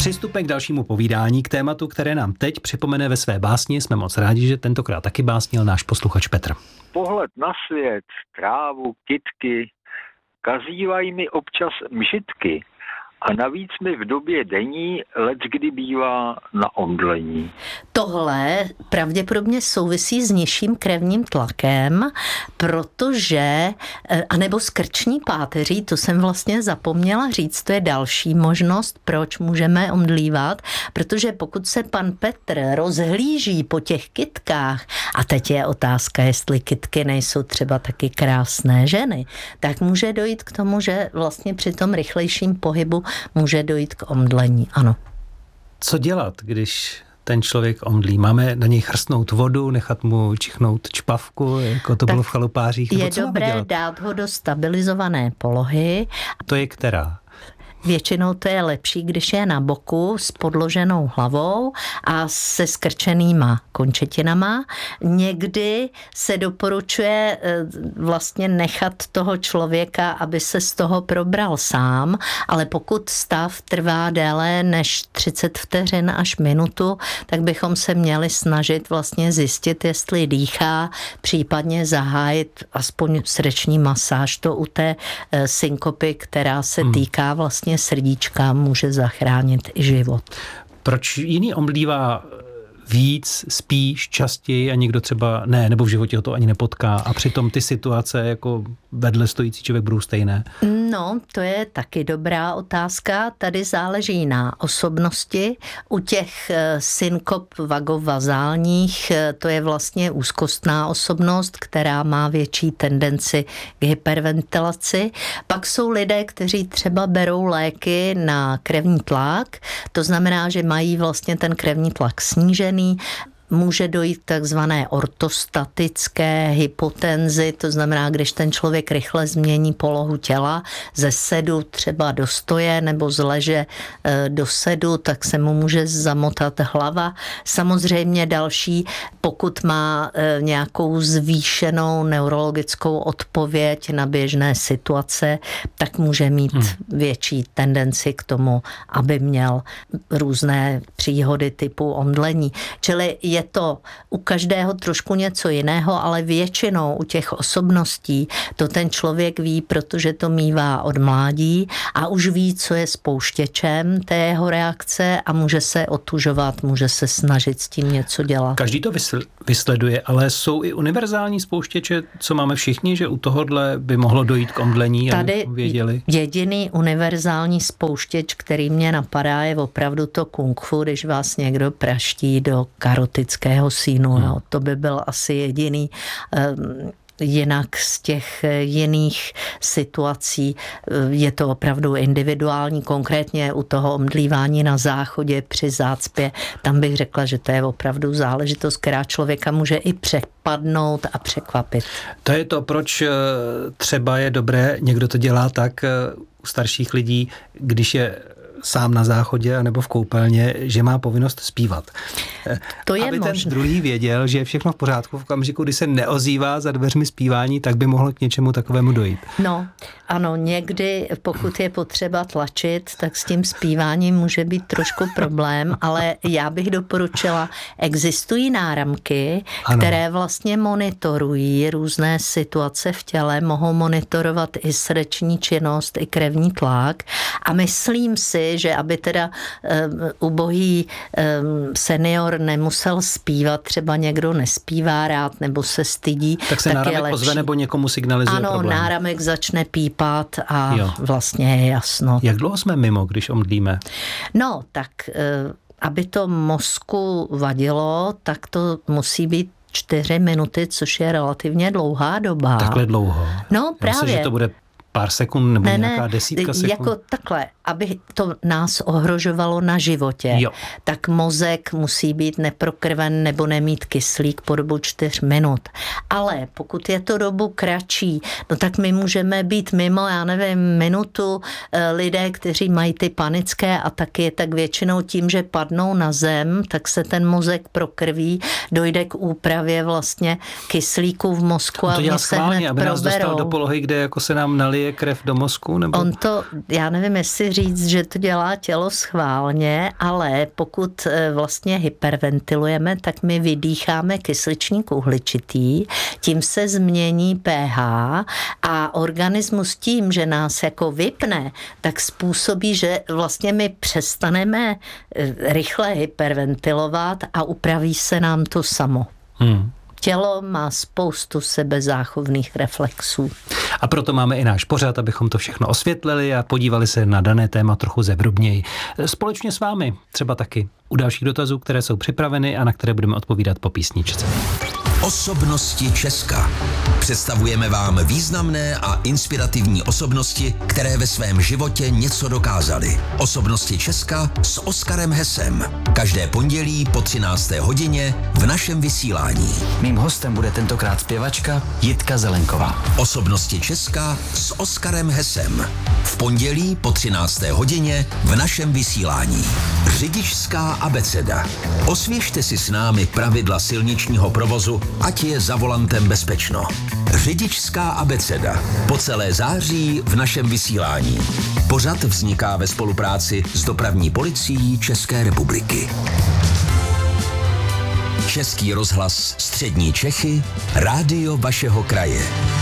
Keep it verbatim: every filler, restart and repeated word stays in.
Přistupme k dalšímu povídání, k tématu, které nám teď připomene ve své básni. Jsme moc rádi, že tentokrát taky básnil náš posluchač Petr. Pohled na svět, trávu, kytky, kazívají mi občas mžitky. A navíc mi v době denní leckdy bývá na omdlení. Tohle pravděpodobně souvisí s nižším krevním tlakem, protože, anebo s krční páteří, to jsem vlastně zapomněla říct, to je další možnost, proč můžeme omdlívat, protože pokud se pan Petr rozhlíží po těch kytkách, a teď je otázka, jestli kytky nejsou třeba taky krásné ženy, tak může dojít k tomu, že vlastně při tom rychlejším pohybu může dojít k omdlení, ano. Co dělat, když ten člověk omdlí? Máme na něj chrstnout vodu, nechat mu čichnout čpavku, jako to tak bylo v chalupářích? Je dobré dát ho do stabilizované polohy. To je která? Většinou to je lepší, když je na boku s podloženou hlavou a se skrčenýma končetinama. Někdy se doporučuje vlastně nechat toho člověka, aby se z toho probral sám, ale pokud stav trvá déle než třicet vteřin až minutu, tak bychom se měli snažit vlastně zjistit, jestli dýchá, případně zahájit aspoň srdeční masáž. To u té synkopy, která se týká vlastně srdíčka, může zachránit i život. Proč jiný omdlívá víc, spíš, častěji a někdo třeba ne, nebo v životě ho to ani nepotká a přitom ty situace jako vedle stojící člověk budou stejné? No, to je taky dobrá otázka. Tady záleží na osobnosti. U těch synkop vagovazálních to je vlastně úzkostná osobnost, která má větší tendenci k hyperventilaci. Pak jsou lidé, kteří třeba berou léky na krevní tlak. To znamená, že mají vlastně ten krevní tlak snížený. Může dojít k takzvané ortostatické hypotenzi, to znamená, když ten člověk rychle změní polohu těla ze sedu třeba do stoje nebo z leže do sedu, tak se mu může zamotat hlava. Samozřejmě další, pokud má nějakou zvýšenou neurologickou odpověď na běžné situace, tak může mít hmm. větší tendenci k tomu, aby měl různé příhody typu omdlení. Čili je to u každého trošku něco jiného, ale většinou u těch osobností to ten člověk ví, protože to mívá od mládí a už ví, co je spouštěčem té jeho reakce a může se otužovat, může se snažit s tím něco dělat. Každý to vysleduje, ale jsou i univerzální spouštěče, co máme všichni, že u tohohle by mohlo dojít k omdlení, tady věděli? Jediný univerzální spouštěč, který mě napadá, je opravdu to kung fu, když vás někdo praští do karotického sínu. Hmm. No. To by byl asi jediný. Jinak z těch jiných situací je to opravdu individuální, konkrétně u toho omdlívání na záchodě při zácpě. Tam bych řekla, že to je opravdu záležitost, která člověka může i přepadnout a překvapit. To je to, proč třeba je dobré, někdo to dělá tak u starších lidí, když je sám na záchodě nebo v koupelně, že má povinnost zpívat. To je Aby možné. Ten druhý věděl, že je všechno v pořádku v okamžiku, kdy se neozývá za dveřmi zpívání, tak by mohlo k něčemu takovému dojít. No, ano, někdy, pokud je potřeba tlačit, tak s tím zpíváním může být trošku problém, ale já bych doporučila, existují náramky, ano. které vlastně monitorují různé situace v těle, mohou monitorovat i srdeční činnost, i krevní tlak a myslím si, že aby teda um, ubohý um, senior nemusel zpívat, třeba někdo nespívá rád nebo se stydí. Tak se tak náramek ozve nebo někomu signalizuje ano, problém. Ano, náramek začne pípat a jo. vlastně je jasno. Jak dlouho jsme mimo, když omdlíme? No, tak aby to mozku vadilo, tak to musí být čtyři minuty, což je relativně dlouhá doba. Takhle dlouho? No, právě. Myslím, že to bude pár sekund nebo ne, nějaká ne, desítka sekund? Jako takhle, aby to nás ohrožovalo na životě, jo. tak mozek musí být neprokrven nebo nemít kyslík po dobu čtyř minut. Ale pokud je to dobu kratší, no tak my můžeme být mimo, já nevím, minutu. Lidé, kteří mají ty panické ataky, tak většinou tím, že padnou na zem, tak se ten mozek prokrví, dojde k úpravě vlastně kyslíku v mozku a to dělá se schválně, hned aby nás proberou. dostal do polohy, kde jako se nám nalije lije krev do mozku? Nebo? On to, já nevím, jestli říct, že to dělá tělo schválně, ale pokud vlastně hyperventilujeme, tak my vydýcháme kysličník uhličitý, tím se změní pH a organismus tím, že nás jako vypne, tak způsobí, že vlastně my přestaneme rychle hyperventilovat a upraví se nám to samo. Hmm. Tělo má spoustu sebezáchovných reflexů. A proto máme i náš pořad, abychom to všechno osvětlili a podívali se na dané téma trochu zevrubněji. Společně s vámi třeba taky u dalších dotazů, které jsou připraveny a na které budeme odpovídat po písničce. Osobnosti Česka. Představujeme vám významné a inspirativní osobnosti, které ve svém životě něco dokázaly. Osobnosti Česka s Oskarem Hesem. Každé pondělí po třinácté hodině v našem vysílání. Mým hostem bude tentokrát zpěvačka Jitka Zelenková. Osobnosti Česka s Oskarem Hesem. V pondělí po třinácté hodině v našem vysílání. Řidičská abeceda. Osvěžte si s námi pravidla silničního provozu, ať je za volantem bezpečno. Řidičská abeceda. Po celé září v našem vysílání. Pořad vzniká ve spolupráci s Dopravní policií České republiky. Český rozhlas Střední Čechy, rádio vašeho kraje.